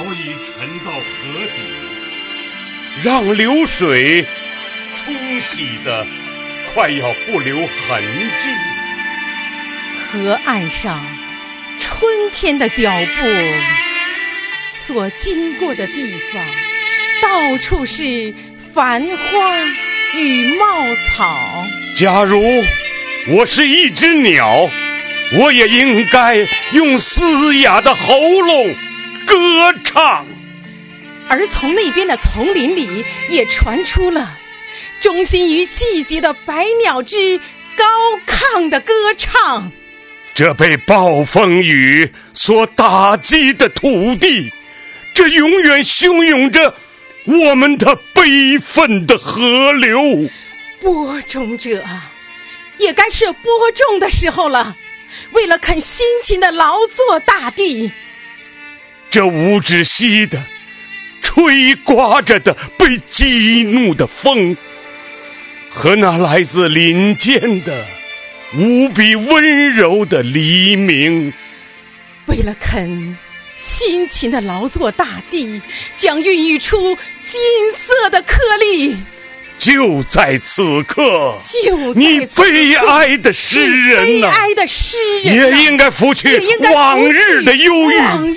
已沉到河底， 让流水冲洗的快要不留痕迹。 河岸上春天的脚步所经过的地方，到处是繁花与茂草。 假如我是一只鸟，我也应该用嘶哑的喉咙歌唱。 而从那边的丛林里也传出了忠心于季节的百鸟之高亢的歌唱。 这被暴风雨所打击的土地，这永远汹涌着我们的悲愤的河流。 播种者也该是播种的时候了，为了肯辛勤的劳作大地。 这无止息的吹刮着的被激怒的风，和那来自林间的无比温柔的黎明， 为了肯辛勤的劳作大地，将孕育出金色的颗粒。 就在此刻，你悲哀的诗人呐，也应该拂去往日的忧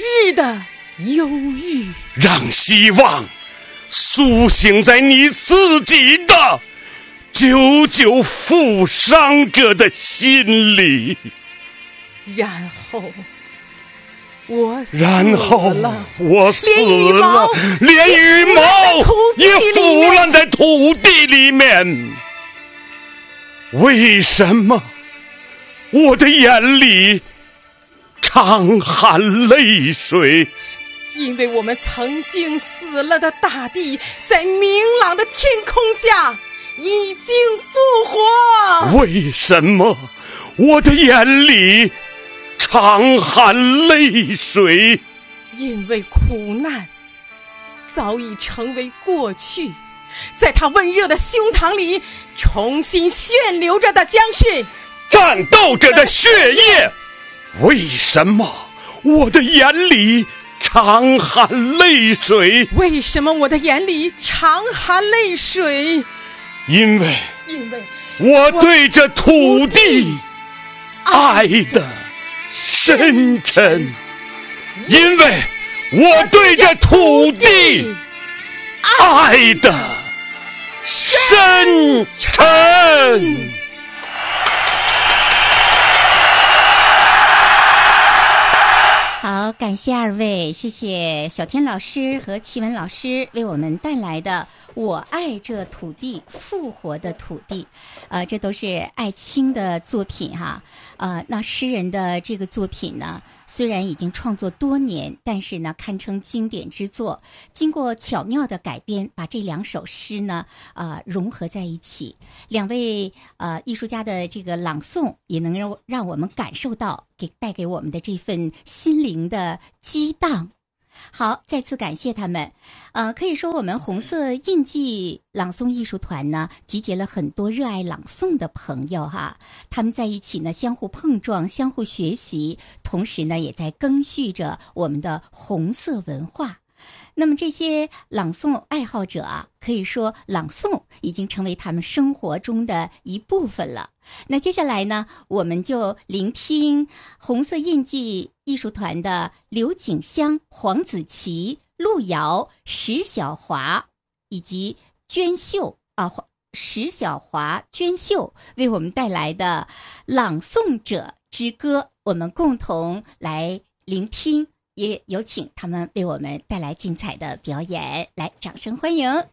郁，让希望苏醒在你自己的久久负伤者的心里。 然后我死了，连羽毛也腐烂在土地里面。为什么我的眼里常含泪水？ 因为我们曾经死了的大地，在明朗的天空下已经复活。 为什么我的眼里常含泪水？ 因为苦难早已成为过去，在他温热的胸膛里重新旋流着的将是战斗者的血液。为什么我的眼里常含泪水？ 为什么我的眼里常含泪水？ 因为我对这土地爱的深沉，因为我对这土地爱的深沉。 好，感谢二位，谢谢小天老师和齐文老师为我们带来的我爱这土地，复活的土地。这都是艾青的作品哈。那诗人的这个作品呢，虽然已经创作多年，但是呢堪称经典之作。经过巧妙的改编，把这两首诗呢融合在一起。两位艺术家的这个朗诵，也能让我们感受到带给我们的这份心灵的激荡。好，再次感谢他们。可以说我们红色印记朗诵艺术团呢，集结了很多热爱朗诵的朋友哈。他们在一起呢，相互碰撞，相互学习，同时呢，也在更续着我们的红色文化。那么这些朗诵爱好者啊，可以说朗诵已经成为他们生活中的一部分了。那接下来呢，我们就聆听红色印记艺术团的刘景香、黄子琪、陆瑶、石小华以及石小华、娟秀为我们带来的朗诵者之歌，我们共同来聆听，也有请他们为我们带来精彩的表演，来，掌声欢迎。